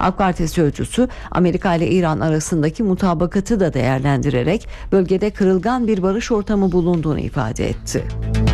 AK Parti sözcüsü Amerika ile İran arasındaki mutabakatı da değerlendirerek bölgede kırılgan bir barış ortamı bulunduğunu ifade etti.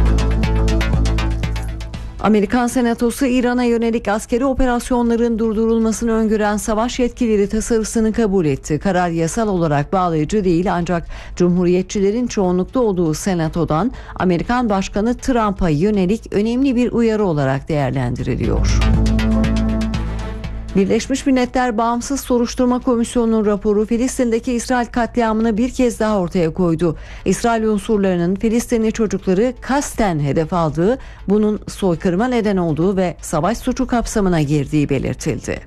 Amerikan Senatosu İran'a yönelik askeri operasyonların durdurulmasını öngören savaş yetkileri tasarısını kabul etti. Karar yasal olarak bağlayıcı değil ancak Cumhuriyetçilerin çoğunlukta olduğu Senato'dan Amerikan Başkanı Trump'a yönelik önemli bir uyarı olarak değerlendiriliyor. Birleşmiş Milletler Bağımsız Soruşturma Komisyonu'nun raporu Filistin'deki İsrail katliamını bir kez daha ortaya koydu. İsrail unsurlarının Filistinli çocukları kasten hedef aldığı, bunun soykırıma neden olduğu ve savaş suçu kapsamına girdiği belirtildi.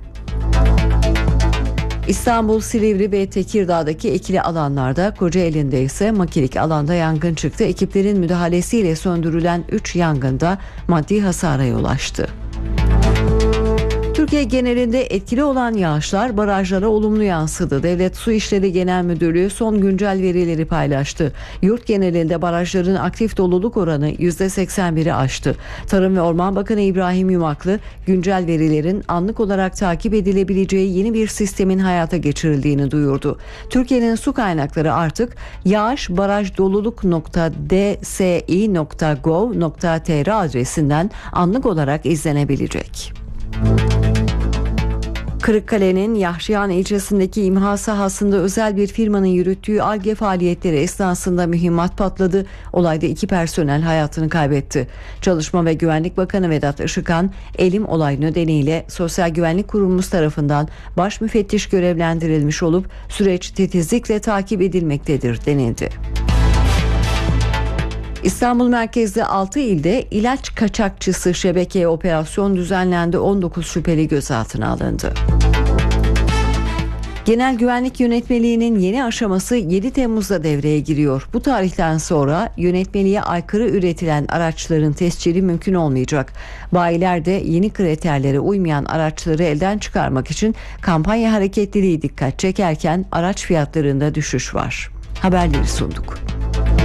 İstanbul, Silivri ve Tekirdağ'daki ekili alanlarda, Kocaeli'nde ise makilik alanda yangın çıktı. Ekiplerin müdahalesiyle söndürülen 3 yangında maddi hasara yol açtı. Türkiye genelinde etkili olan yağışlar barajlara olumlu yansıdı. Devlet Su İşleri Genel Müdürlüğü son güncel verileri paylaştı. Yurt genelinde barajların aktif doluluk oranı %81'i aştı. Tarım ve Orman Bakanı İbrahim Yumaklı, güncel verilerin anlık olarak takip edilebileceği yeni bir sistemin hayata geçirildiğini duyurdu. Türkiye'nin su kaynakları artık yağışbarajdoluluk.dsi.gov.tr adresinden anlık olarak izlenebilecek. Kırıkkale'nin Yahşiyan ilçesindeki imha sahasında özel bir firmanın yürüttüğü Ar-Ge faaliyetleri esnasında mühimmat patladı. Olayda 2 personel hayatını kaybetti. Çalışma ve Güvenlik Bakanı Vedat Işıkhan, elim olay nedeniyle Sosyal Güvenlik Kurumumuz tarafından baş müfettiş görevlendirilmiş olup süreç titizlikle takip edilmektedir denildi. İstanbul merkezli 6 ilde ilaç kaçakçısı şebekeye operasyon düzenlendi. 19 şüpheli gözaltına alındı. Genel Güvenlik Yönetmeliği'nin yeni aşaması 7 Temmuz'da devreye giriyor. Bu tarihten sonra yönetmeliğe aykırı üretilen araçların tescili mümkün olmayacak. Bayiler de yeni kriterlere uymayan araçları elden çıkarmak için kampanya hareketliliği dikkat çekerken araç fiyatlarında düşüş var. Haberleri sunduk.